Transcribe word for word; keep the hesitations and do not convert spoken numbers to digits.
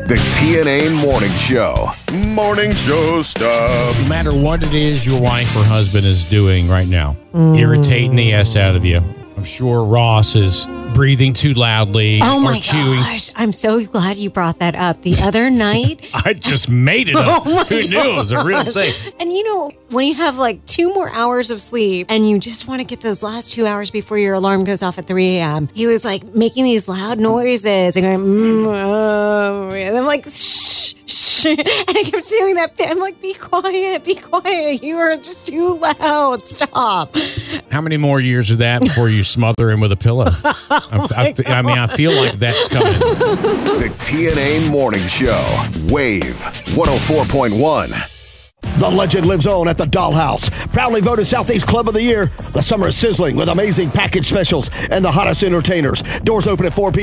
The T N A Morning Show. Morning show stuff. No matter what it is your wife or husband is doing right now, mm. irritating the S out of you. I'm sure Ross is breathing too loudly oh my or chewing. gosh, I'm so glad you brought that up. The other night. I just made it up. Oh Who gosh. knew it was a real thing? And you know, when you have like two more hours of sleep and you just want to get those last two hours before your alarm goes off at three a.m., he was like making these loud noises and going, mm, oh. And I'm like, shh, shh. And I kept doing that. I'm like, be quiet, be quiet. You are just too loud. Stop. How many more years of that before you smother him with a pillow? oh I, I, I mean, I feel like that's coming. The T N A Morning Show. Wave one oh four point one. The legend lives on at the Dollhouse. Proudly voted Southeast Club of the Year. The summer is sizzling with amazing package specials and the hottest entertainers. Doors open at four p.m.